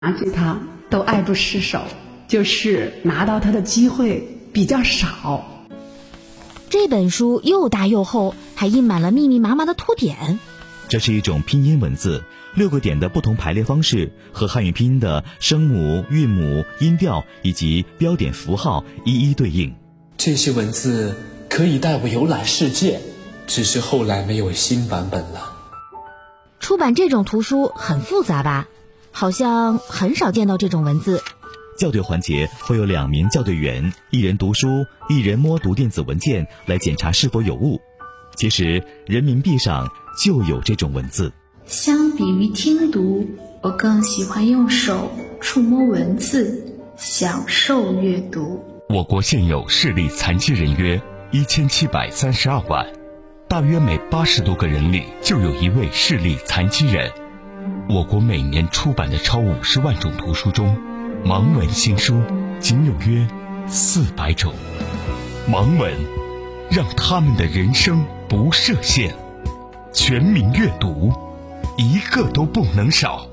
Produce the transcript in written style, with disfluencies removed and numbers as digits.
拿起它都爱不释手，就是拿到它的机会比较少。 这本书又大又厚，还印满了密密麻麻的图点。 这是一种拼音文字，6个点的不同排列方式和汉语拼音的声母、韵母、音调以及标点符号一一对应。 这些文字可以带我游览世界，只是后来没有新版本了。 出版这种图书很复杂吧？好像很少见到这种文字。 校对环节会有2名校对员，一人读书，一人摸读电子文件来检查是否有误。其实人民币上就有这种文字。 相比于听读，我更喜欢用手触摸文字，享受阅读。 我国现有视力残疾人约1732万，大约每80多个人里就有一位视力残疾人。我国每年出版的超50万种图书中，盲文新书仅有约400种。盲文让他们的人生不设限，全民阅读，一个都不能少。